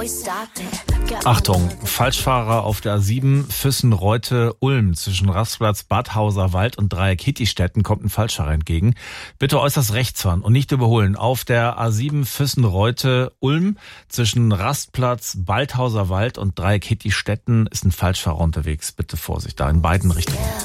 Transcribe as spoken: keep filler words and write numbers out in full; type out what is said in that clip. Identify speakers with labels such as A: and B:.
A: Achtung, Falschfahrer auf der A sieben Füssen-Reute-Ulm zwischen Rastplatz Badhauser Wald und Dreieck Hittistetten kommt ein Falschfahrer entgegen. Bitte äußerst rechts fahren und nicht überholen. Auf der A sieben Füssen-Reute-Ulm zwischen Rastplatz Badhauser Wald und Dreieck Hittistetten ist ein Falschfahrer unterwegs. Bitte Vorsicht, da in beiden Richtungen.